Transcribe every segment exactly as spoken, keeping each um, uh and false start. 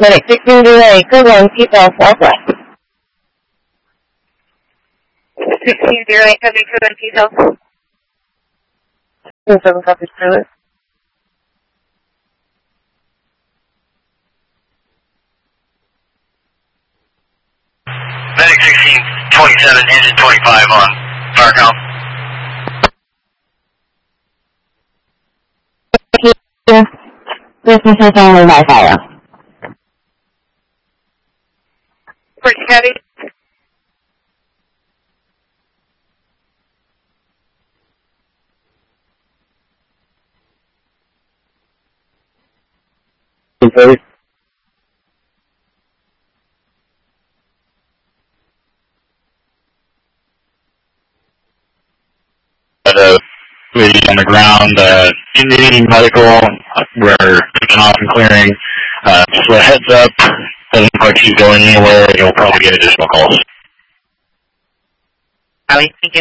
Medic sixteen zero eight, code one, seatbelt, southwest. sixteen zero eight, code one, seatbelt. seven copy, trailer. Medic sixteen twenty-seven, engine twenty-five on fire count. This is only by fire. First Heavy. Okay. Uh, lady on the ground, uh, Indian medical, we're picking off and clearing. Uh, just a heads up, doesn't look like she's going anywhere, you'll probably get additional calls. Howie, thank you.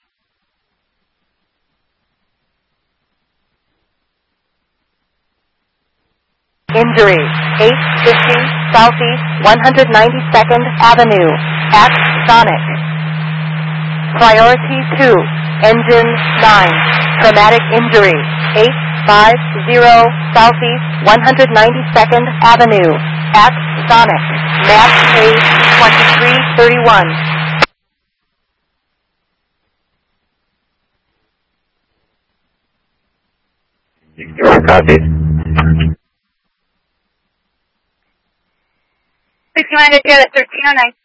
Injury, eight fifty Southeast one hundred ninety-second Avenue, at Sonic. Priority two, engine nine, traumatic injury, eight fifty Southeast one hundred ninety-second Avenue, at Sonic, map page twenty-three thirty-one. Copy. sixty-nine to zero, thirteen oh nine.